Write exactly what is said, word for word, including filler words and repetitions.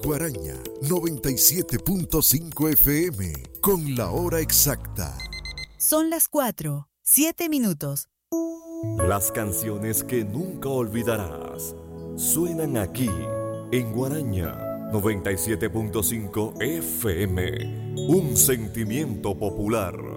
Guaraña noventa y siete punto cinco F M con la hora exacta. Son las cuatro, siete minutos. Las canciones que nunca olvidarás suenan aquí en Guaraña noventa y siete punto cinco F M. Un sentimiento popular.